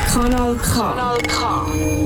Kanal K.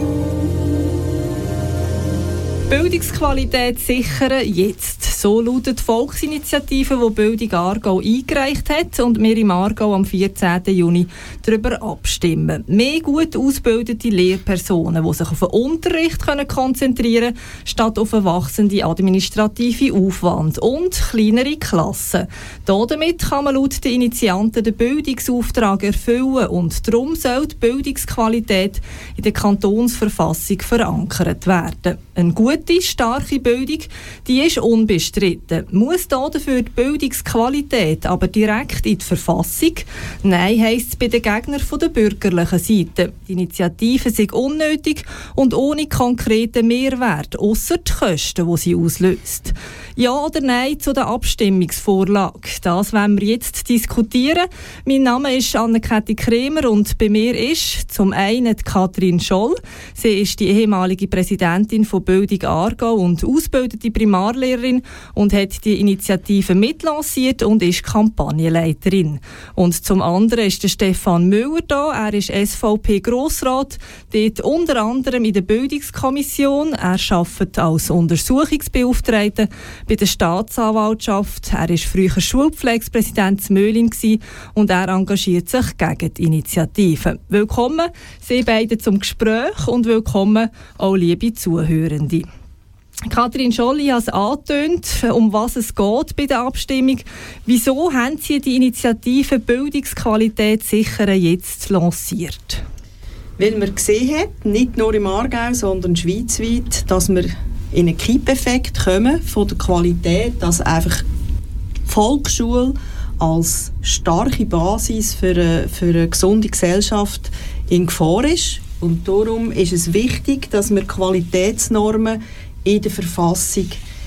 Bildungsqualität sichern jetzt. So lautet die Volksinitiative, die Bildung Aargau eingereicht hat und wir im Aargau am 14. Juni darüber abstimmen. Mehr gut ausgebildete Lehrpersonen, die sich auf den Unterricht konzentrieren können, statt auf einen wachsenden administrativen Aufwand und kleinere Klassen. Damit kann man laut den Initianten den Bildungsauftrag erfüllen und darum soll die Bildungsqualität in der Kantonsverfassung verankert werden. Eine gute, starke Bildung, die ist unbestritten. Muss dafür die Bildungsqualität aber direkt in die Verfassung? Nein, heisst es bei den Gegnern der bürgerlichen Seite. Die Initiative sei unnötig und ohne konkreten Mehrwert, ausser die Kosten, die sie auslöst. Ja oder nein zu der Abstimmungsvorlage? Das wollen wir jetzt diskutieren. Mein Name ist Anne-Käthi Kremer und bei mir ist zum einen Katrin Scholl. Sie ist die ehemalige Präsidentin von Bildung Aargau und ausgebildete Primarlehrerin und hat die Initiative mitlanciert und ist Kampagnenleiterin. Und zum anderen ist der Stefan Müller da. Er ist SVP-Grossrat, dort unter anderem in der Bildungskommission. Er arbeitet als Untersuchungsbeauftragter bei der Staatsanwaltschaft. Er war früher Schulpflegepräsident in Möhlin und er engagiert sich gegen die Initiative. Willkommen, Sie beide zum Gespräch und willkommen auch liebe Zuhörende. Katrin Scholl, ich habe es angetönt, um was es geht bei der Abstimmung. Wieso haben Sie die Initiative Bildungsqualität sichern jetzt lanciert? Weil man gesehen hat, nicht nur im Aargau, sondern schweizweit, dass wir in einen Kippeffekt kommen von der Qualität, dass einfach die Volksschule als starke Basis für eine gesunde Gesellschaft in Gefahr ist. Und darum ist es wichtig, dass wir Qualitätsnormen in der Verfassung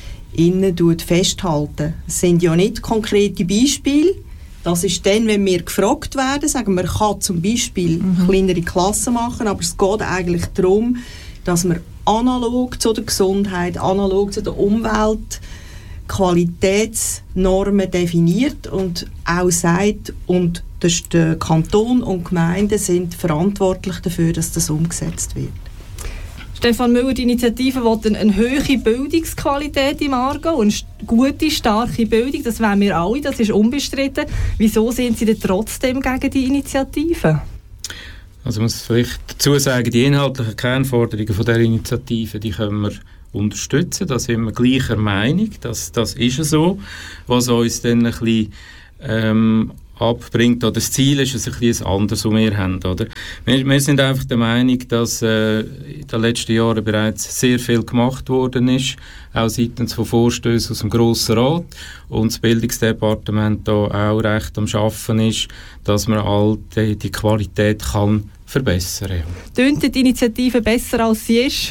festhalten. Es sind ja nicht konkrete Beispiele. Das ist dann, wenn wir gefragt werden, sagen wir, man kann zum Beispiel kleinere Klassen machen, aber es geht eigentlich darum, dass man analog zu der Gesundheit, analog zu der Umwelt Qualitätsnormen definiert und auch sagt, und der Kanton und die Gemeinden sind verantwortlich dafür, dass das umgesetzt wird. Stefan Müller, die Initiative will eine hohe Bildungsqualität im Aargau, eine gute, starke Bildung, das wollen wir alle, das ist unbestritten. Wieso sind Sie denn trotzdem gegen die Initiative? Also ich muss vielleicht dazu sagen, die inhaltlichen Kernforderungen von dieser Initiative, die können wir unterstützen, da sind wir gleicher Meinung, das ist so. Was uns dann ein bisschen abbringt, oder das Ziel ist ein bisschen anderes, was wir haben. Oder? Wir sind einfach der Meinung, dass in den letzten Jahren bereits sehr viel gemacht worden ist, auch seitens von Vorstößen aus dem Grossen Rat, und das Bildungsdepartement da auch recht am Arbeiten ist, dass man die Qualität kann verbessern kann. Tönt die Initiative besser, als sie ist?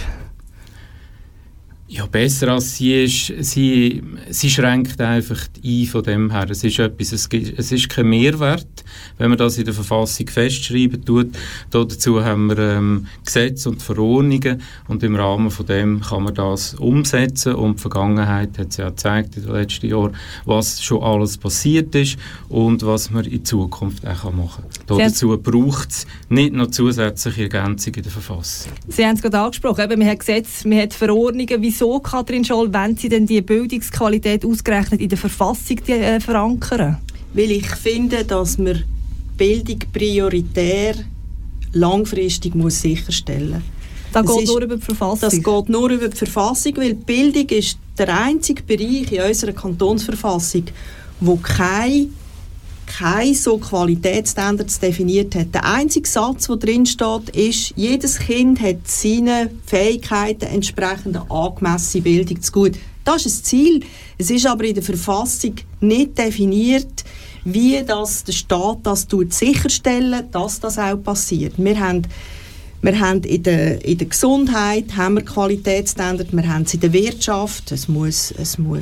Ja, besser als sie ist, sie schränkt einfach ein von dem her. Es ist kein Mehrwert, wenn man das in der Verfassung festschreiben tut. Dazu haben wir Gesetze und Verordnungen und im Rahmen von dem kann man das umsetzen. Und die Vergangenheit hat es ja gezeigt in den letzten Jahren, was schon alles passiert ist und was man in Zukunft auch machen kann. Dazu braucht es nicht noch zusätzliche Ergänzungen in der Verfassung. Sie haben es gerade angesprochen, man hat Gesetze, man hat Verordnungen. Wieso, Katrin Scholl, wenn Sie denn die Bildungsqualität ausgerechnet in der Verfassung verankern? Weil ich finde, dass man Bildung prioritär langfristig muss sicherstellen muss. Das geht nur über die Verfassung? Das geht nur über die Verfassung, weil die Bildung ist der einzige Bereich in unserer Kantonsverfassung, wo keine so Qualitätsstandards definiert hat. Der einzige Satz, der drin steht, ist, jedes Kind hat seinen Fähigkeiten entsprechend eine angemessene Bildung zu gut. Das ist das Ziel. Es ist aber in der Verfassung nicht definiert, wie das der Staat das sicherstellen, dass das auch passiert. Wir haben in der Gesundheit haben wir Qualitätsstandards, wir haben es in der Wirtschaft, es muss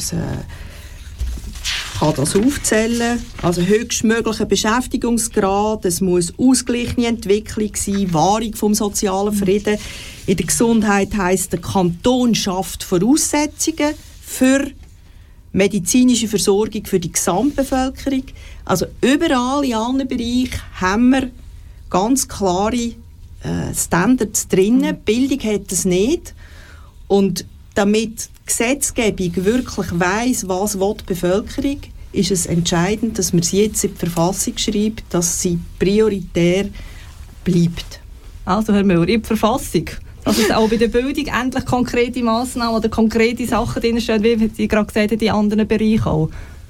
kann das aufzählen, also höchstmöglicher Beschäftigungsgrad, es muss ausgeglichene Entwicklung sein, Wahrung vom sozialen Frieden. In der Gesundheit heisst, der Kanton schafft Voraussetzungen für medizinische Versorgung für die Gesamtbevölkerung. Also überall in allen Bereichen haben wir ganz klare Standards drin. Bildung hat es nicht. Und damit die Gesetzgebung wirklich weiss, was die Bevölkerung will, ist es entscheidend, dass man sie jetzt in die Verfassung schreibt, dass sie prioritär bleibt. Also Herr Müller, in die Verfassung, dass es auch bei der Bildung endlich konkrete Massnahmen oder konkrete Sachen drinstehen, wie Sie gerade gesagt haben, in anderen Bereichen auch.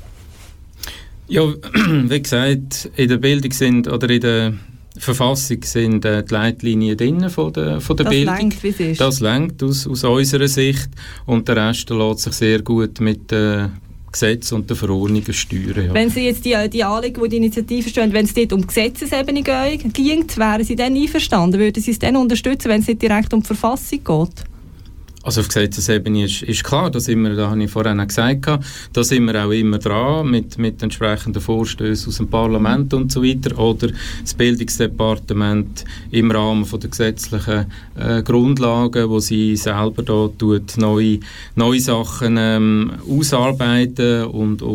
Ja, wie gesagt, in der Bildung sind, oder in der Verfassung sind die Leitlinien drin von der Bildung. Das lenkt, wie es ist. Das lenkt aus unserer Sicht, und der Rest lässt sich sehr gut mit Gesetz und der Verordnungen steuern. Ja. Wenn Sie jetzt die Anliegen, die Initiative stehen, wenn es dort um Gesetzesebene geht, wären Sie dann einverstanden? Würden Sie es dann unterstützen, wenn es nicht direkt um die Verfassung geht? Also auf Gesetzesebene ist klar, da habe ich vorhin auch gesagt, da sind wir auch immer dran mit entsprechenden Vorstößen aus dem Parlament und so weiter, oder das Bildungsdepartement im Rahmen von der gesetzlichen Grundlagen, wo sie selber da neue Sachen ausarbeiten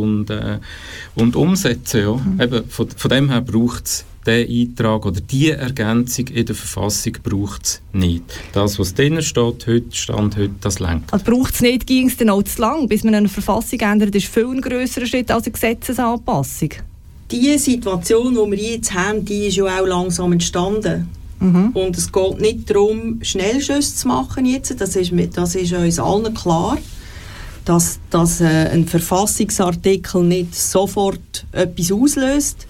und umsetzen. Ja. Eben, von dem her braucht es den Eintrag oder die Ergänzung in der Verfassung braucht es nicht. Das, was drinnen steht, heute, das lenkt. Also braucht es nicht, ging es dann auch zu lang, bis man eine Verfassung ändert, ist viel ein grösserer Schritt als eine Gesetzesanpassung. Die Situation, die wir jetzt haben, die ist ja auch langsam entstanden. Und es geht nicht darum, Schnellschüsse zu machen jetzt. Das ist uns allen klar, dass ein Verfassungsartikel nicht sofort etwas auslöst.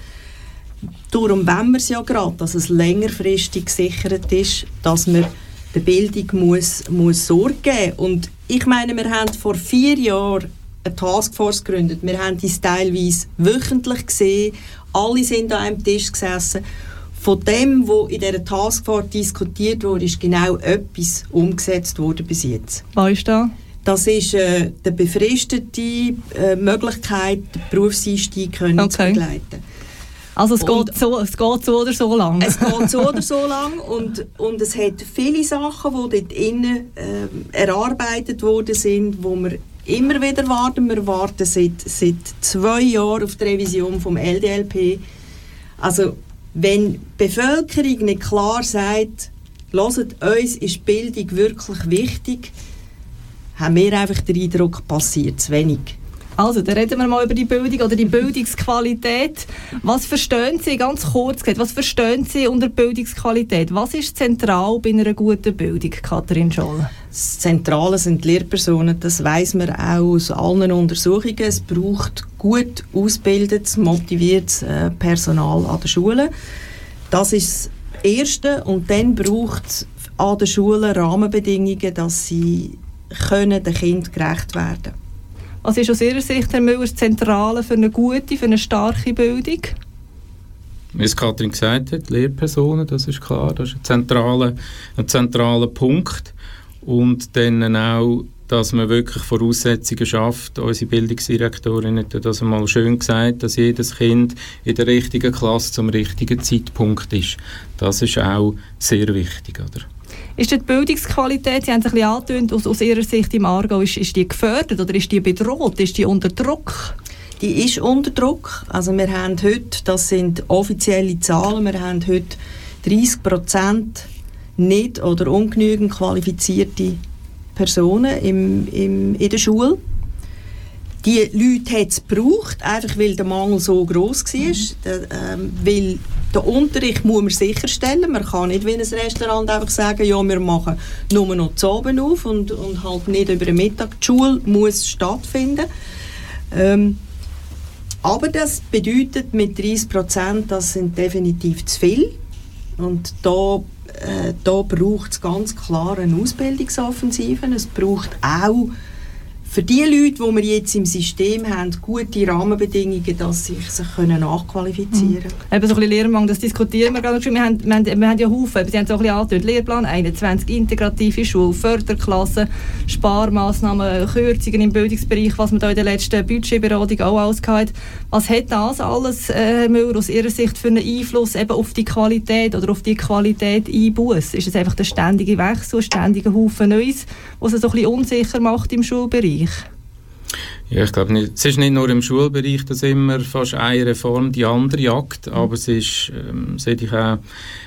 Darum wollen wir es ja gerade, dass es längerfristig gesichert ist, dass man der Bildung muss Sorge geben. Und ich meine, wir haben vor 4 Jahren eine Taskforce gegründet. Wir haben dies teilweise wöchentlich gesehen. Alle sind an einem Tisch gesessen. Von dem, was in dieser Taskforce diskutiert wurde, ist genau etwas umgesetzt worden bis jetzt. Was ist das? Das ist die befristete Möglichkeit, den Berufseinstieg zu begleiten. Also es geht so oder so lang. Es geht so oder so lang und es hat viele Sachen, die dort innen erarbeitet worden sind, wo wir immer wieder warten. Wir warten seit 2 Jahren auf die Revision vom LDLP. Also wenn die Bevölkerung nicht klar sagt, hört, uns ist Bildung wirklich wichtig, haben wir einfach den Eindruck, passiert zu wenig. Also, dann reden wir mal über die Bildung oder die Bildungsqualität. Was verstehen Sie, ganz kurz gesagt, was verstehen Sie unter Bildungsqualität? Was ist zentral bei einer guten Bildung, Katrin Scholl? Das Zentrale sind die Lehrpersonen, das weiss man auch aus allen Untersuchungen. Es braucht gut ausgebildetes, motiviertes Personal an den Schulen. Das ist das Erste. Und dann braucht es an den Schulen Rahmenbedingungen, dass sie den Kindern gerecht werden können. Was ist aus Ihrer Sicht, Herr Müller, das Zentrale für eine gute, für eine starke Bildung? Wie es Katrin gesagt hat, Lehrpersonen, das ist klar, das ist ein zentraler Punkt. Und dann auch, dass man wirklich Voraussetzungen schafft. Unsere Bildungsdirektorin hat das einmal schön gesagt, dass jedes Kind in der richtigen Klasse zum richtigen Zeitpunkt ist. Das ist auch sehr wichtig, oder? Ist die Bildungsqualität, Sie haben es ein bisschen angetönt, aus Ihrer Sicht im Aargau, ist die gefördert oder ist die bedroht? Ist die unter Druck? Die ist unter Druck. Also wir haben heute, das sind offizielle Zahlen, wir haben heute 30% nicht oder ungenügend qualifizierte Personen in der Schule. Die Leute hat es gebraucht, einfach weil der Mangel so gross war. Weil den Unterricht muss man sicherstellen. Man kann nicht wie ein Restaurant einfach sagen, ja, wir machen nur noch zu Abend auf und halt nicht über den Mittag. Die Schule muss stattfinden. Aber das bedeutet mit 30%, das sind definitiv zu viel. Und da braucht es ganz klar eine Ausbildungsoffensive. Es braucht auch für die Leute, die wir jetzt im System haben, gute Rahmenbedingungen, dass sie sich nachqualifizieren können. Eben so ein bisschen Lehrmangel, das diskutieren wir gerade schon. Wir haben ja Haufen, Sie haben es auch ein bisschen angedeutet, Lehrplan 21, integrative Schule, Förderklassen, Sparmaßnahmen, Kürzungen im Bildungsbereich, was man da in der letzten Budgetberatung auch ausgehabt hat. Was hat das alles, Herr Müller, aus Ihrer Sicht für einen Einfluss eben auf die Qualität oder auf die Qualität Einbuß? Ist es einfach der ständige Wechsel, ständige Haufen Neues, was es so ein bisschen unsicher macht im Schulbereich? Ja, ich glaube nicht. Es ist nicht nur im Schulbereich, dass immer fast eine Reform die andere jagt, aber es ist, sehe ich auch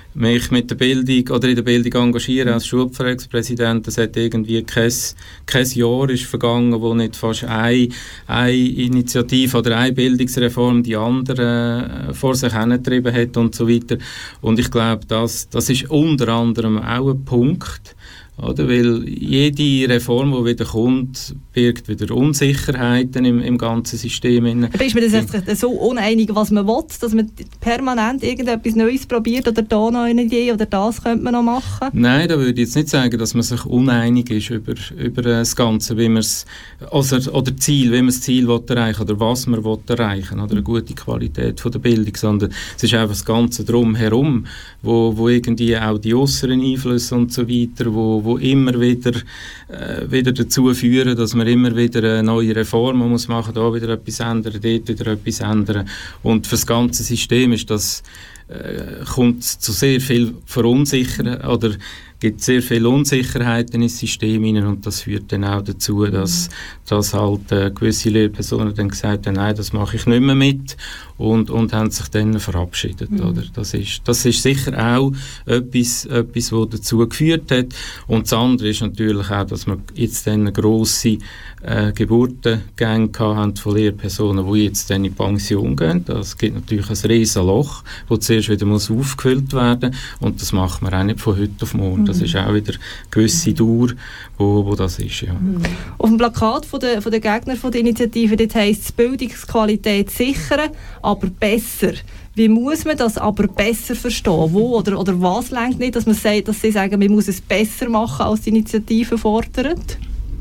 mich mit der Bildung oder in der Bildung engagieren als Schulpflegepräsident. Es hat irgendwie kein Jahr ist vergangen, wo nicht fast eine Initiative oder eine Bildungsreform die andere vor sich hingetrieben hat und so weiter. Und ich glaube, das ist unter anderem auch ein Punkt, oder? Weil jede Reform, die wieder kommt, birgt wieder Unsicherheiten im ganzen System. Aber ist man das so uneinig, was man will, dass man permanent irgendetwas Neues probiert oder da noch eine Idee oder das könnte man noch machen? Nein, da würde ich jetzt nicht sagen, dass man sich uneinig ist über das Ganze, wie man es, oder Ziel, wie man das Ziel erreichen will oder was man erreichen oder eine gute Qualität von der Bildung, sondern es ist einfach das Ganze drumherum, wo irgendwie auch die äußeren Einflüsse und so weiter, wo immer wieder dazu führen, dass man immer wieder eine neue Reform muss machen, da wieder etwas ändern, dort wieder etwas ändern. Und für das ganze System ist das, kommt zu sehr viel Verunsichern oder gibt sehr viele Unsicherheiten ins System hinein und das führt dann auch dazu, dass halt gewisse Lehrpersonen dann gesagt haben, nein, das mache ich nicht mehr mit und haben sich dann verabschiedet. Oder? Das ist sicher auch etwas, was dazu geführt hat. Und das andere ist natürlich auch, dass wir jetzt dann grosse Geburtengänge haben von Lehrpersonen, die jetzt dann in Pension gehen. Das gibt natürlich ein riesen Loch, das zuerst wieder aufgefüllt werden muss und das macht man auch nicht von heute auf morgen. Das ist auch wieder eine gewisse Dauer, wo das ist. Ja. Auf dem Plakat von den Gegnern von der Initiative dort heisst es, Bildungsqualität sichern, aber besser. Wie muss man das aber besser verstehen? Wo oder was lenkt nicht, dass man sagt, dass sie sagen, man muss es besser machen, als die Initiative fordert?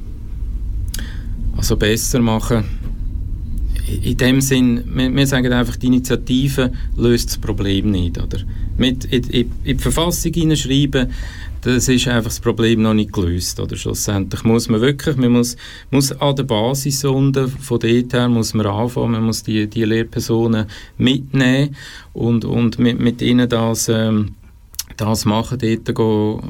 Also besser machen. In dem Sinn, wir sagen einfach, die Initiative löst das Problem nicht. Oder? In die Verfassung hineinschreiben, das ist einfach das Problem noch nicht gelöst. Oder? Schlussendlich muss man wirklich, muss an der Basis unten, von dort her muss man anfangen, man muss die Lehrpersonen mitnehmen und mit ihnen das machen, dort gehen.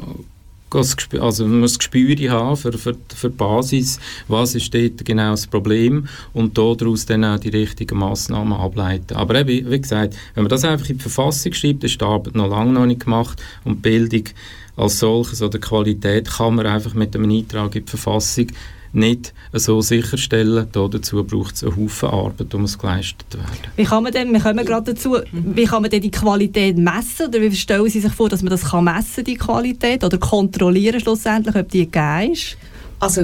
Also man muss das Gespür haben für die Basis, was ist dort genau das Problem und daraus dann auch die richtigen Massnahmen ableiten. Aber eben, wie gesagt, wenn man das einfach in die Verfassung schreibt, ist die Arbeit noch lange noch nicht gemacht und die Bildung als solches oder Qualität kann man einfach mit einem Eintrag in die Verfassung nicht so sicherstellen. Dazu braucht es einen Haufen Arbeit, um es geleistet zu werden. Wie kann man denn, wir kommen gerade dazu, wie kann man denn die Qualität messen? Oder wie stellen Sie sich vor, dass man das kann messen, die Qualität, oder kontrollieren schlussendlich, ob die gegeben ist? Also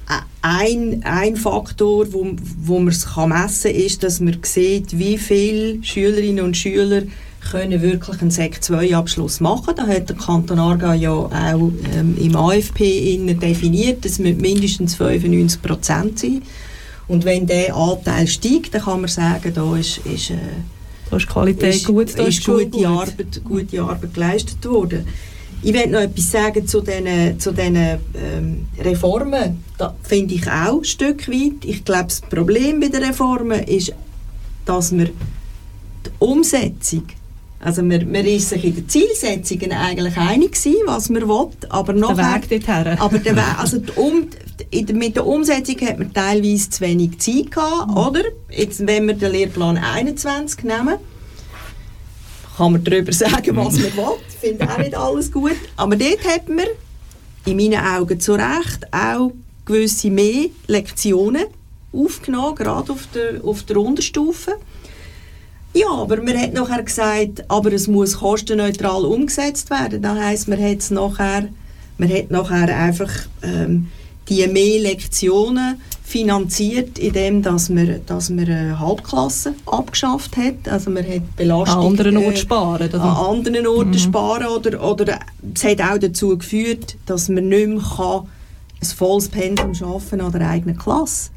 ein Faktor, wo man es messen kann, ist, dass man sieht, wie viele Schülerinnen und Schüler können wirklich einen Sek-2-Abschluss machen. Da hat der Kanton Aargau ja auch im AFP definiert, das müssen mindestens 95% sein. Und wenn der Anteil steigt, dann kann man sagen, da ist Qualität gut, da ist gute Arbeit geleistet worden. Ich will noch etwas sagen zu diesen Reformen. Da finde ich auch ein Stück weit. Ich glaube, das Problem bei den Reformen ist, dass wir die Umsetzung, also man ist sich in den Zielsetzungen eigentlich einig gewesen, was man will, aber nachher, der Weg dorthin. Aber der Weg, also mit der Umsetzung hat man teilweise zu wenig Zeit gehabt, oder? Jetzt, wenn wir den Lehrplan 21 nehmen, kann man darüber sagen, was man will. Ich finde auch nicht alles gut. Aber dort hat man in meinen Augen zu Recht auch gewisse mehr Lektionen aufgenommen, gerade auf der Unterstufe. Ja, aber man hat nachher gesagt, aber es muss kostenneutral umgesetzt werden. Das heisst, man hat nachher einfach die mehr Lektionen finanziert, indem dass man Halbklassen abgeschafft hat. Also man hat Belastung an anderen Orten sparen. An anderen Orten sparen oder es hat auch dazu geführt, dass man nicht mehr ein volles Pensum schaffen an der eigenen Klasse.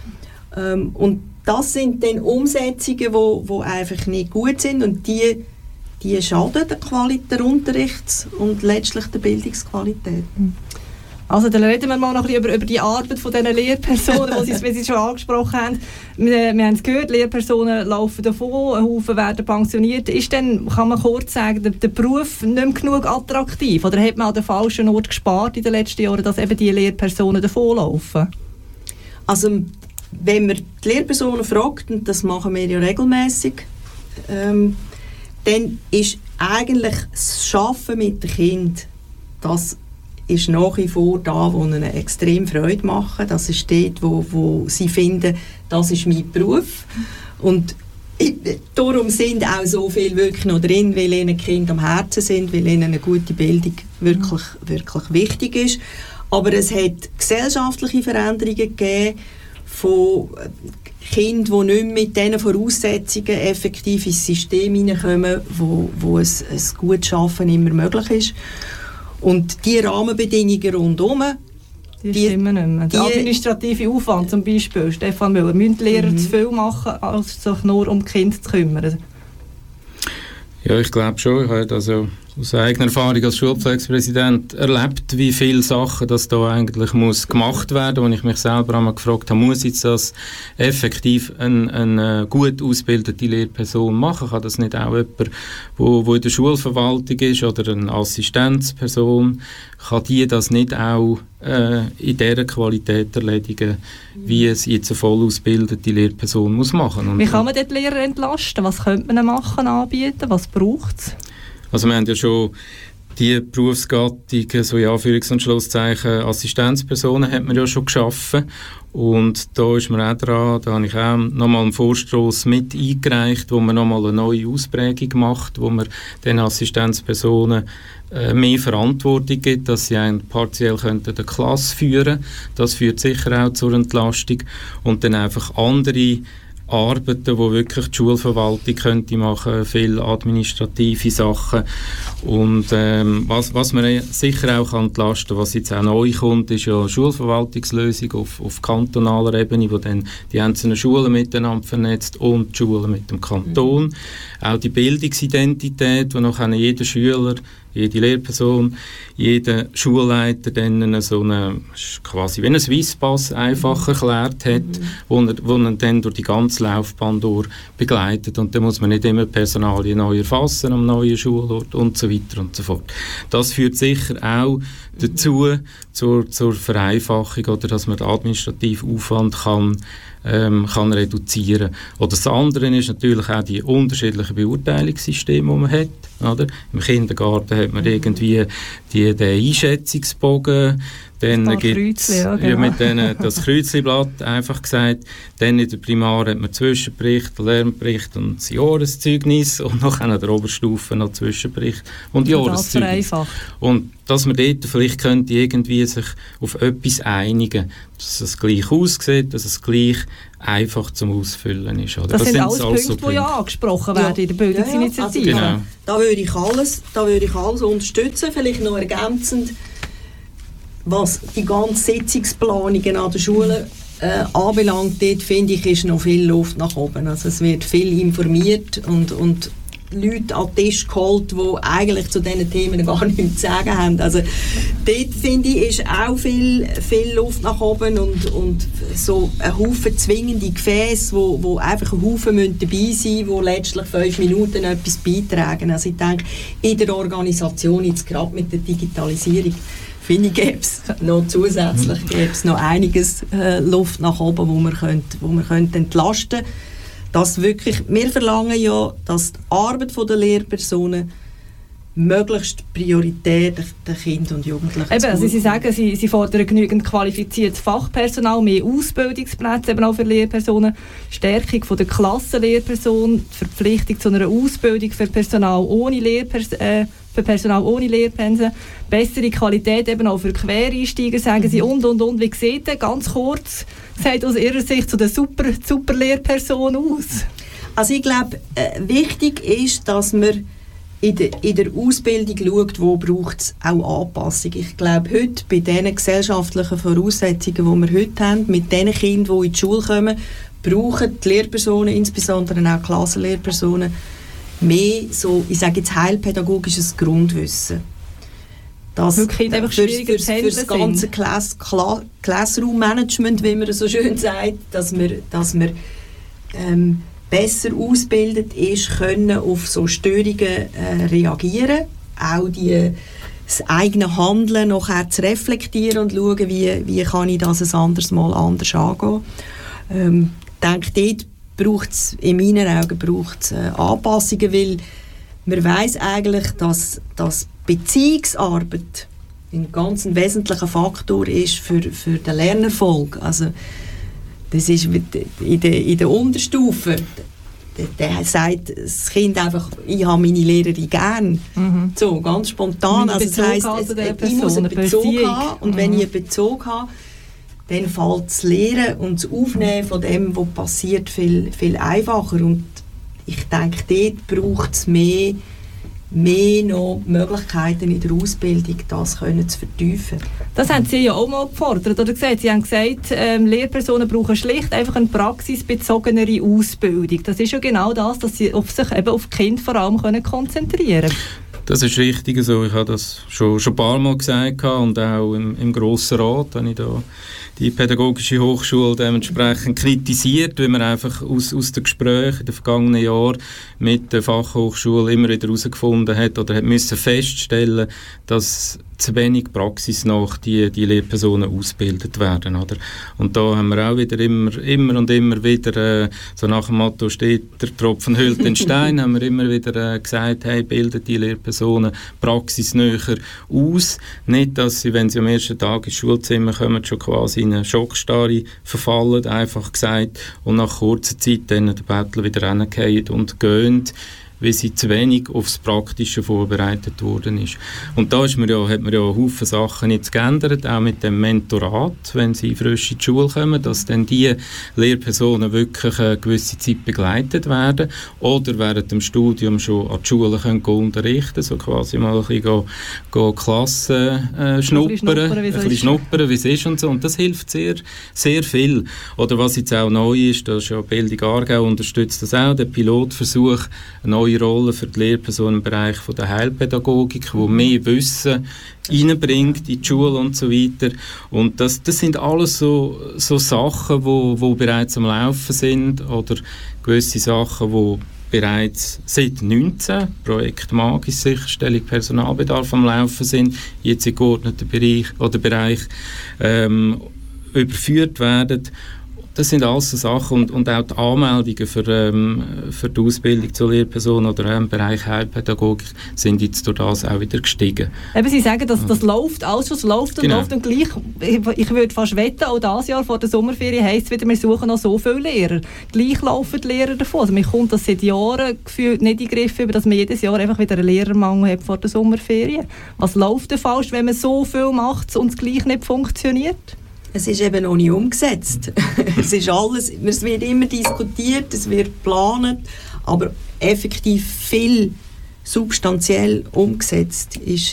Und das sind dann Umsetzungen, die einfach nicht gut sind und die schaden der Qualität der Unterrichts- und letztlich der Bildungsqualität. Also dann reden wir mal noch ein bisschen über die Arbeit von diesen Lehrpersonen, die Sie schon angesprochen haben. Wir haben es gehört, Lehrpersonen laufen davon, ein Haufen werden pensioniert. Ist dann, kann man kurz sagen, der Beruf nicht mehr genug attraktiv? Oder hat man an den falschen Ort gespart in den letzten Jahren, dass eben die Lehrpersonen davonlaufen? Also wenn man die Lehrpersonen fragt, und das machen wir ja regelmässig, dann ist eigentlich das Arbeiten mit den Kindern, das ist nach wie vor da, wo ihnen extrem Freude machen. Das ist dort, wo sie finden, das ist mein Beruf. Und darum sind auch so viele wirklich noch drin, weil ihnen Kinder am Herzen sind, weil ihnen eine gute Bildung wirklich, wirklich wichtig ist. Aber es hat gesellschaftliche Veränderungen gegeben von Kindern, die nicht mit diesen Voraussetzungen effektiv ins System hineinkommen, wo ein gutes Arbeiten immer möglich ist. Und die Rahmenbedingungen rundherum, die stimmen nicht mehr. Der administrative Aufwand zum Beispiel, Stefan Müller, müssen die Lehrer zu viel machen, als sich nur um die Kinder zu kümmern? Ja, ich glaube schon. Ich habe also aus eigener Erfahrung als Schulpflegepräsident erlebt, wie viele Sachen das da eigentlich muss gemacht werden, wo ich mich selber einmal gefragt habe, muss jetzt das effektiv eine gut ausgebildete Lehrperson machen? Kann das nicht auch jemand, wo in der Schulverwaltung ist oder eine Assistenzperson, kann die das nicht auch in dieser Qualität erledigen, wie es jetzt eine voll ausgebildete Lehrperson muss machen? Und, wie kann man dort die Lehrer entlasten? Was könnte man machen, anbieten? Was braucht es? Also wir haben ja schon die Berufsgattungen, so in Anführungs- und Schlusszeichen, Assistenzpersonen hat man ja schon geschaffen. Und da ist man auch dran, da habe ich auch nochmal einen Vorstoss mit eingereicht, wo man nochmal eine neue Ausprägung macht, wo man den Assistenzpersonen mehr Verantwortung gibt, dass sie partiell könnten eine Klasse führen. Das führt sicher auch zur Entlastung. Und dann einfach andere Arbeiten, wo wirklich die Schulverwaltung könnte machen, viele administrative Sachen. Und was man sicher auch entlasten kann, was jetzt auch neu kommt, ist ja eine Schulverwaltungslösung auf kantonaler Ebene, wo dann die einzelnen Schulen miteinander vernetzt und die Schulen mit dem Kanton. Auch die Bildungsidentität, wo nachher jeder Schüler, jede Lehrperson, jeder Schulleiter dann so eine, quasi wie einen Swisspass einfach erklärt hat, wo er dann durch die ganze Laufbahn durch begleitet. Und dann muss man nicht immer Personalien neu erfassen am neuen Schulort und so weiter und so fort. Das führt sicher auch dazu, zur Vereinfachung, oder dass man den administrativen Aufwand kann reduzieren. Oder das andere ist natürlich auch die unterschiedlichen Beurteilungssysteme, die man hat. Oder? Im Kindergarten hat man irgendwie den Einschätzungsbogen, dann gibt es mit denen das Kreuzliblatt, einfach gesagt. Dann in der Primar hat man Zwischenbericht, Lernbericht und das Jahreszeugnis und nachher der Oberstufe noch Zwischenbericht und Jahreszeugnis. Und dass man dort vielleicht könnte irgendwie sich auf etwas einigen, dass es gleich aussieht, dass es gleich einfach zum Ausfüllen ist. Oder? Das sind alles Punkte, die ja angesprochen werden in der Bildungsinitiative. Ja. Genau. Da würde ich alles unterstützen, vielleicht noch ergänzend, was die ganze Sitzungsplanungen an der Schule anbelangt. Dort finde ich, ist noch viel Luft nach oben. Also es wird viel informiert und Leute an den Tisch geholt, die eigentlich zu diesen Themen gar nichts zu sagen haben. Also dort, finde ich, ist auch viel Luft nach oben und so ein Haufen zwingende Gefäße, wo einfach ein Haufen dabei sein müssen, die letztlich 5 Minuten etwas beitragen. Also ich denke, in der Organisation, jetzt gerade mit der Digitalisierung, finde ich, gäbe es noch zusätzlich noch einiges Luft nach oben, wo wir entlasten können. Dass wirklich, wir verlangen ja, dass die Arbeit der Lehrpersonen möglichst Priorität den Kindern und Jugendlichen eben, also Sie sagen, Sie fordern genügend qualifiziertes Fachpersonal, mehr Ausbildungsplätze eben auch für Lehrpersonen, Stärkung von der Klassenlehrperson, Verpflichtung zu einer Ausbildung für Personal ohne Lehrpensen, bessere Qualität eben auch für Quereinsteiger, sagen Sie, und. Wie sieht denn ganz kurz gesagt aus Ihrer Sicht so eine super Lehrperson aus? Also ich glaube, wichtig ist, dass man in der Ausbildung schaut, wo braucht es auch Anpassung. Ich glaube, heute bei den gesellschaftlichen Voraussetzungen, die wir heute haben, mit den Kindern, die in die Schule kommen, brauchen die Lehrpersonen, insbesondere auch Klassenlehrpersonen, mehr so, ich sage jetzt, heilpädagogisches Grundwissen. Das wirklich einfach schwieriger zu handeln für das ganze Classroom-Management, wie man so schön sagt, dass wir besser ausgebildet ist, können auf so Störungen reagieren, auch das eigene Handeln nachher zu reflektieren und schauen, wie kann ich das ein anderes Mal anders angehen. Ich denke, dort braucht es in meinen Augen Anpassungen, weil man weiss eigentlich, dass Beziehungsarbeit ein ganz wesentlicher Faktor ist für den Lernerfolg. Also das ist in der Unterstufe. Der sagt das Kind einfach, ich habe meine Lehrerin gern. So, ganz spontan. Also das heisst, ich muss einen Bezug haben. Und wenn ich einen Bezug habe, dann fällt das Lehren und das Aufnehmen von dem, was passiert, viel, viel einfacher. Und ich denke, dort braucht es mehr noch Möglichkeiten in der Ausbildung, das können zu vertiefen. Das haben Sie ja auch mal gefordert, oder gesagt? Sie haben gesagt, Lehrpersonen brauchen schlicht einfach eine praxisbezogenere Ausbildung. Das ist ja genau das, dass sie sich eben auf die Kinder vor allem konzentrieren können. Das ist richtig so. Ich habe das schon ein paar Mal gesagt und auch im Grossen Rat habe ich da die Pädagogische Hochschule dementsprechend kritisiert, weil man einfach aus den Gesprächen in den vergangenen Jahren mit der Fachhochschule immer wieder herausgefunden hat oder hat müssen feststellen, dass zu wenig praxisnah die Lehrpersonen ausgebildet werden. Oder? Und da haben wir auch wieder immer wieder, so nach dem Motto steht, der Tropfen hüllt den Stein, haben wir immer wieder gesagt, hey, bildet die Lehrpersonen praxisnäher aus. Nicht, dass sie, wenn sie am ersten Tag ins Schulzimmer kommen, schon quasi in eine Schockstarre verfallen, einfach gesagt, und nach kurzer Zeit dann den Bettler wieder reingehen und gehen, weil sie zu wenig aufs Praktische vorbereitet worden ist. Und da hat man ja Haufen Sachen jetzt geändert, auch mit dem Mentorat, wenn sie frisch in die Schule kommen, dass dann die Lehrpersonen wirklich eine gewisse Zeit begleitet werden oder während dem Studium schon an die Schule können unterrichten, so quasi mal ein bisschen Klassen schnuppern, wie es ist und so. Und das hilft sehr, sehr viel. Oder was jetzt auch neu ist, das ist ja Bildung Aargau unterstützt das auch, der Pilotversuch, eine neue Rolle für die Lehrpersonen im Bereich von der Heilpädagogik, wo mehr Wissen reinbringt in die Schule und so weiter. Und das sind alles so Sachen, wo bereits am Laufen sind oder gewisse Sachen, wo bereits seit 19 Projekt Magis Sicherstellung Personalbedarf am Laufen sind, jetzt in geordneten Bereich überführt werden. Das sind alles so Sachen und auch die Anmeldungen für die Ausbildung zur Lehrperson oder im Bereich Heilpädagogik sind jetzt durch das auch wieder gestiegen. Eben, Sie sagen, dass das läuft, alles was läuft und läuft und gleich, ich würde fast wetten, auch dieses Jahr vor der Sommerferien heisst es wieder, wir suchen noch so viele Lehrer. Gleich laufen die Lehrer davon. Also mir kommt das seit Jahren gefühlt nicht in den Griff über, dass man jedes Jahr einfach wieder einen Lehrermangel hat vor der Sommerferien. Was läuft denn falsch, wenn man so viel macht und es gleich nicht funktioniert? Es ist eben noch nicht umgesetzt. Es ist alles, es wird immer diskutiert, es wird geplant, aber effektiv viel substanziell umgesetzt ist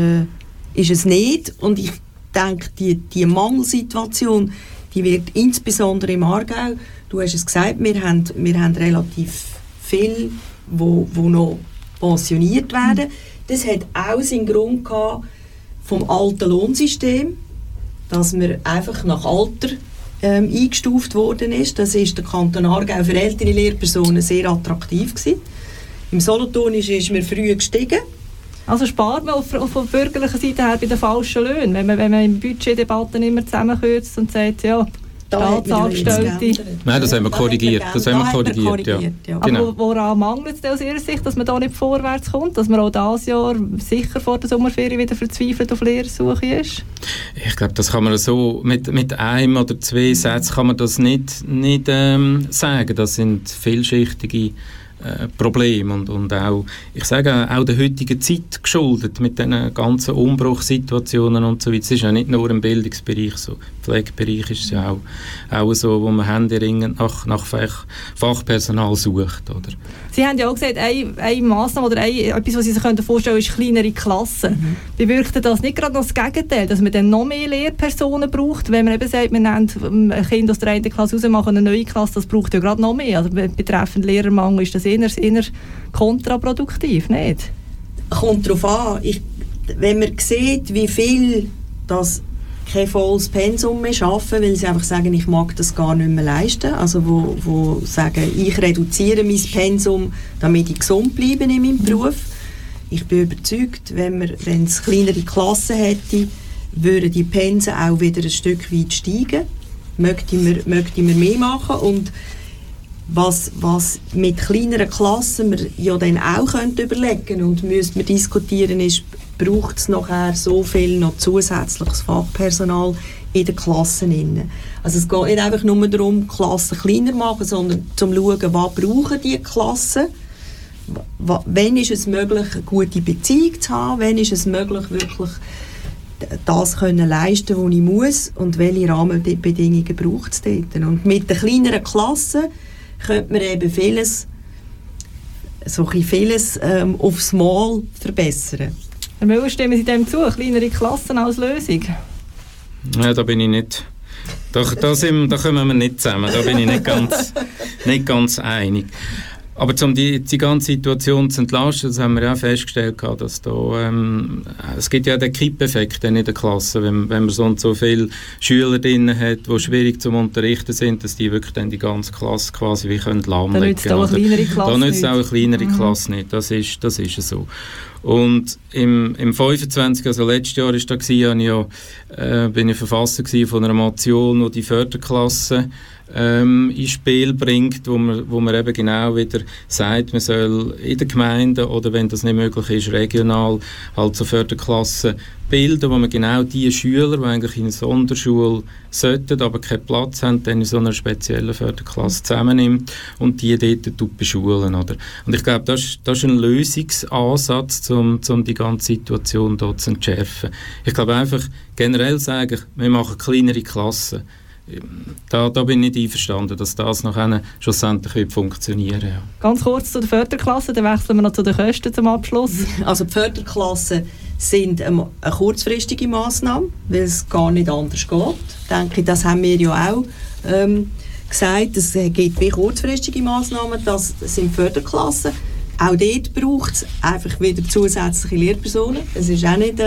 es nicht. Und ich denke, die Mangelsituation, die wird insbesondere im Aargau, du hast es gesagt, wir haben relativ viel, wo noch pensioniert werden. Das hat auch seinen Grund gehabt vom alten Lohnsystem, dass man einfach nach Alter eingestuft worden ist. Das ist der Kanton Aargau für ältere Lehrpersonen sehr attraktiv gewesen. Im Solothurn ist man früh gestiegen. Also spart man auf der bürgerlichen Seite her bei den falschen Löhnen, wenn man in Budgetdebatten immer zusammenkürzt und sagt, ja, Staatsangestellte. Nein, das haben wir korrigiert. Ja. Genau. Aber woran mangelt es aus Ihrer Sicht, dass man da nicht vorwärts kommt? Dass man auch dieses Jahr sicher vor der Sommerferien wieder verzweifelt auf Lehrersuche ist? Ich glaube, das kann man so mit einem oder zwei Sätzen kann man das nicht sagen. Das sind vielschichtige Problem und auch, ich sage auch der heutigen Zeit geschuldet mit diesen ganzen Umbruchssituationen und so weiter. Es ist ja nicht nur im Bildungsbereich so. Im Pflegebereich ist es ja auch so, wo man händeringend nach Fachpersonal sucht. Oder? Sie haben ja auch gesagt, eine Massnahme oder etwas, was Sie sich vorstellen können, ist kleinere Klassen. Bewirkt das nicht gerade noch das Gegenteil, dass man dann noch mehr Lehrpersonen braucht? Wenn man eben sagt, wir nehmen ein Kind aus der einen Klasse raus, machen eine neue Klasse, das braucht ja gerade noch mehr. Also betreffend Lehrermangel ist das eher kontraproduktiv, nicht? Kommt darauf an. Wenn man sieht, wie viel das kein volles Pensum mehr schaffen, weil sie einfach sagen, ich mag das gar nicht mehr leisten. Also wo sagen, ich reduziere mein Pensum, damit ich gesund bleibe in meinem Beruf. Ich bin überzeugt, wenn es kleinere Klassen hätte, würden die Pensen auch wieder ein Stück weit steigen. Möchte man mehr machen. Und Was mit kleineren Klassen wir ja dann auch überlegen können und müssen wir diskutieren, ist, braucht es nachher so viel noch zusätzliches Fachpersonal in den Klassen. Also es geht nicht einfach nur darum, Klassen kleiner machen, sondern zum schauen, was brauchen die Klassen, wann ist es möglich, eine gute Beziehung zu haben, wann ist es möglich, wirklich das können leisten, was ich muss und welche Rahmenbedingungen braucht es dort. Und mit den kleineren Klassen könnte man eben vieles aufs Mal verbessern. Herr Müller, stimmen Sie dem zu? Kleinere Klassen als Lösung? Ja, da bin ich nicht. Da kommen wir nicht zusammen. Da bin ich nicht ganz einig. Aber um die ganze Situation zu entlasten, das haben wir ja auch festgestellt, dass da, es gibt ja den Kippeffekt in der Klasse, wenn man so und so viele Schüler drin hat, die schwierig zum Unterrichten sind, dass die wirklich dann die ganze Klasse quasi wie lahmlegen können. Da nützt auch eine kleinere Klasse nicht. Da nützt auch eine kleinere Klasse nicht, das ist so. Und im 25, also letztes Jahr ist da bin ich Verfasser von einer Motion, die die Förderklasse ins Spiel bringt, wo man eben genau wieder sagt, man soll in der Gemeinde oder wenn das nicht möglich ist, regional halt so Förderklassen bilden, wo man genau die Schüler, die eigentlich in einer Sonderschule sollten, aber keinen Platz haben, dann in so einer speziellen Förderklasse zusammennimmt und die dort beschulen. Oder? Und ich glaube, das ist ein Lösungsansatz, um die ganze Situation dort zu entschärfen. Ich glaube einfach, generell sagen, wir machen kleinere Klassen. Da bin ich nicht einverstanden, dass das nachher schlussendlich funktionieren wird. Ja. Ganz kurz zu der Förderklasse, dann wechseln wir noch zu den Kosten zum Abschluss. Also die Förderklassen sind eine kurzfristige Massnahme, weil es gar nicht anders geht. Ich denke, das haben wir ja auch gesagt. Es gibt wie kurzfristige Massnahmen, das sind Förderklassen. Auch dort braucht es einfach wieder zusätzliche Lehrpersonen. Es ist auch nicht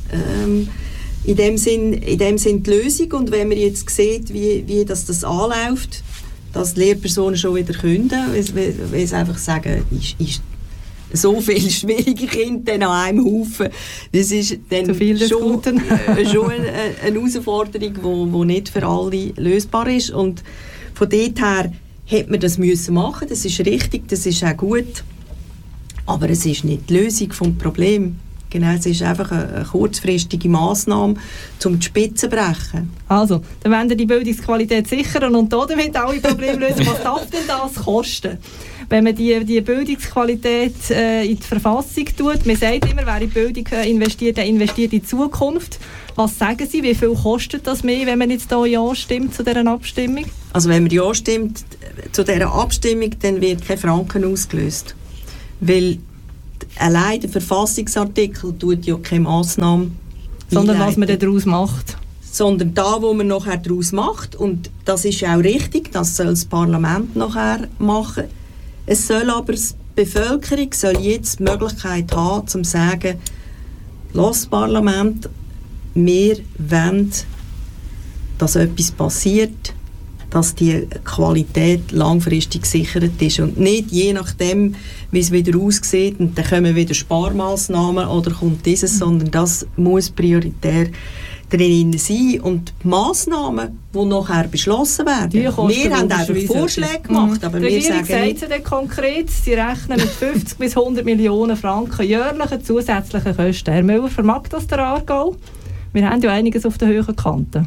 in dem Sinn die Lösung. Und wenn man jetzt sieht, wie das anläuft, dass die Lehrpersonen schon wieder künden, weil sie einfach sagen, ist so viele schwierige Kinder an einem Haufen, das ist dann schon eine Herausforderung, die nicht für alle lösbar ist. Und von dort her hätte man das müssen machen. Das ist richtig, das ist auch gut. Aber es ist nicht die Lösung des Problems. Genau, es ist einfach eine kurzfristige Massnahme, um die Spitze zu brechen. Also, dann wollen wir die Bildungsqualität sichern und damit alle Probleme lösen. Was darf denn das kosten? Wenn man die Bildungsqualität in die Verfassung tut, man sagt immer, wer in Bildung investiert, der investiert in die Zukunft. Was sagen Sie, wie viel kostet das mehr, wenn man jetzt hier Ja stimmt zu dieser Abstimmung? Also wenn man Ja stimmt zu dieser Abstimmung, dann wird kein Franken ausgelöst. Weil allein der Verfassungsartikel tut ja keine Massnahme sondern einleiten. was man daraus macht. Sondern da, wo man nachher daraus macht. Und das ist auch richtig, das soll das Parlament nachher machen. Es soll aber die Bevölkerung soll jetzt die Möglichkeit haben, zu sagen, lass Parlament, wir wollen, dass etwas passiert, dass die Qualität langfristig gesichert ist und nicht je nachdem, wie es wieder aussieht und dann kommen wieder Sparmaßnahmen oder kommt dieses, sondern das muss prioritär drin sein und die Massnahmen, die nachher beschlossen werden. Wir haben einfach Vorschläge gemacht, aber wir sagen nicht... sagt konkret, Sie rechnen mit 50 bis 100 Millionen Franken jährliche zusätzliche Kosten. Herr Müller, vermag das der Aargau? Wir haben ja einiges auf der höheren Kante.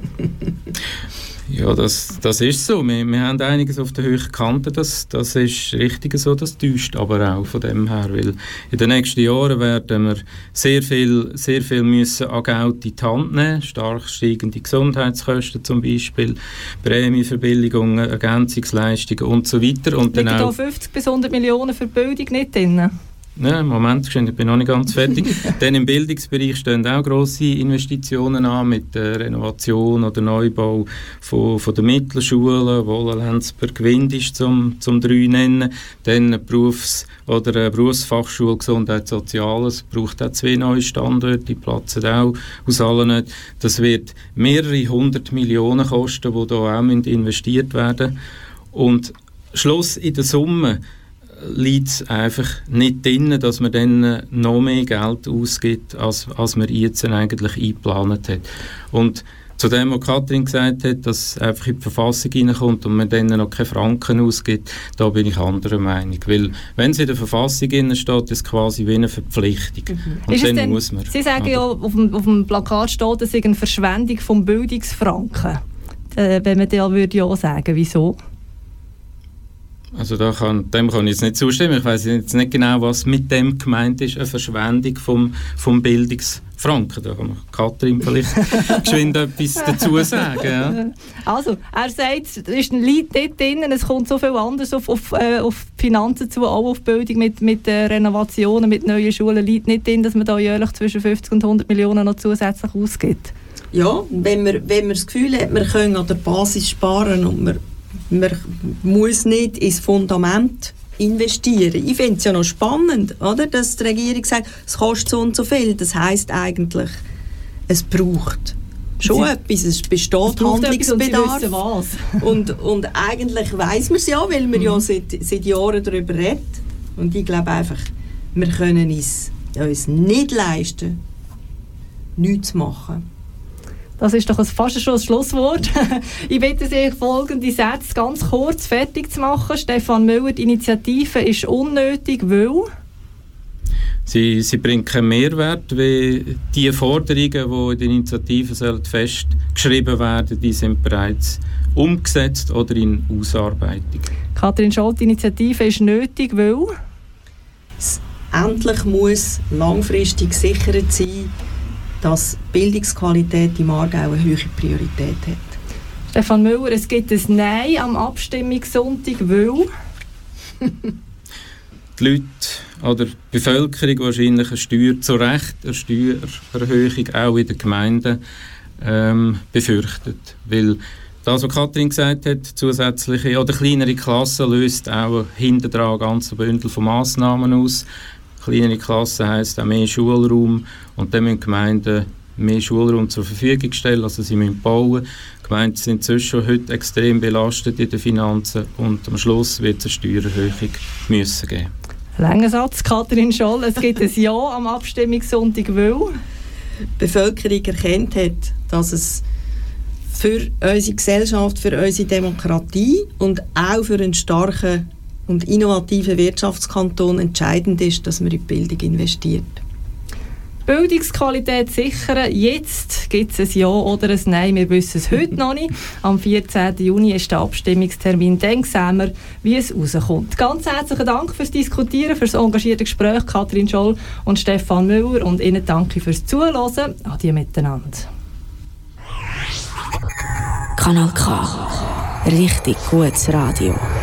Ja, das ist so. Wir haben einiges auf der höheren Kante, das ist richtig so, das täuscht aber auch von dem her, weil in den nächsten Jahren werden wir sehr viel müssen an Geld in die Hand nehmen, stark steigende Gesundheitskosten zum Beispiel, Prämienverbilligungen, Ergänzungsleistungen und so weiter. Und liegen da 50 bis 100 Millionen für die Bildung nicht drin? Ja, Moment, ich bin noch nicht ganz fertig. Dann im Bildungsbereich stehen auch grosse Investitionen an mit der Renovation oder Neubau von der Mittelschulen, wo Lenzburg Wind ist zum 3 nennen. Dann Berufsfachschule Gesundheit Soziales braucht auch 2 neue Standorte, die platzen auch aus allen nicht. Das wird mehrere 100 Millionen kosten, die da auch investiert werden. Und Schluss in der Summe liegt es einfach nicht drin, dass man dann noch mehr Geld ausgibt, als man jetzt eigentlich eingeplant hat. Und Zu dem, was Katrin gesagt hat, dass einfach in die Verfassung reinkommt und man dann noch keine Franken ausgibt, da bin ich anderer Meinung. Weil, wenn es in der Verfassung drin steht, ist es quasi wie eine Verpflichtung. Und ist dann denn, muss man. Sie sagen ja, auf dem Plakat steht, es sei eine Verschwendung vom Bildungsfranken. Wenn man ja würde ja sagen, wieso? Also dem kann ich jetzt nicht zustimmen. Ich weiss jetzt nicht genau, was mit dem gemeint ist, eine Verschwendung vom Bildungsfranken. Da kann man Katrin vielleicht geschwind etwas dazu sagen. Ja. Also, er sagt, es ist ein Lied dort drin, es kommt so viel anderes auf die Finanzen zu, auch auf Bildung mit Renovationen, mit neuen Schulen, liegt nicht drin, dass man da jährlich zwischen 50 und 100 Millionen noch zusätzlich ausgibt. Ja, wenn man das Gefühl hat, man kann an der Basis sparen und man muss nicht ins Fundament investieren. Ich finde es ja noch spannend, oder? Dass die Regierung sagt, es kostet so und so viel. Das heisst eigentlich, es braucht schon etwas, es besteht Handlungsbedarf. Und eigentlich weiss man es ja, weil man ja seit Jahren darüber redet. Und ich glaube einfach, wir können uns nicht leisten, nichts zu machen. Das ist doch fast schon ein Schlusswort. Ich bitte Sie, folgende Sätze ganz kurz fertig zu machen. Stefan Müller, die Initiative ist unnötig, weil... Sie bringt keinen Mehrwert, weil die Forderungen, die in der Initiative festgeschrieben werden, die sind bereits umgesetzt oder in Ausarbeitung. Katrin Scholl, die Initiative ist nötig, weil... Es endlich muss langfristig gesichert sein, dass Bildungsqualität im Aargau eine hohe Priorität hat. Stefan Müller, es gibt ein Nein am Abstimmungssonntag, weil... Die Leute oder die Bevölkerung wahrscheinlich eine Steuererhöhung auch in den Gemeinden befürchtet. Weil das, was Katrin gesagt hat, zusätzliche oder kleinere Klassen löst auch hinten dran ganz Bündel von Massnahmen aus. Kleinere Klassen heisst auch mehr Schulraum und dann müssen Gemeinden mehr Schulraum zur Verfügung stellen, also sie müssen bauen. Die Gemeinden sind sonst schon heute extrem belastet in den Finanzen und am Schluss wird es eine Steuererhöhung müssen geben. Langer Satz, Katrin Scholl, es gibt ein Ja am Abstimmungssonntag, weil die Bevölkerung erkannt hat, dass es für unsere Gesellschaft, für unsere Demokratie und auch für einen starken und innovativen Wirtschaftskanton entscheidend ist, dass man in die Bildung investiert. Bildungsqualität sichern. Jetzt gibt es ein Ja oder ein Nein. Wir wissen es heute noch nicht. Am 14. Juni ist der Abstimmungstermin. Dann sehen wir, wie es rauskommt. Ganz herzlichen Dank fürs Diskutieren, fürs engagierte Gespräch, Katrin Scholl und Stefan Müller. Und Ihnen danke fürs Zuhören. Adieu miteinander. Kanal K. Richtig gutes Radio.